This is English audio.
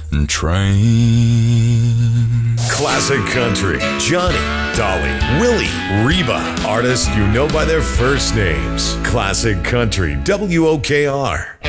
train. Classic country. Johnny, Dolly, Willie, Reba. Artists you know by their first names. Classic country. WOKR.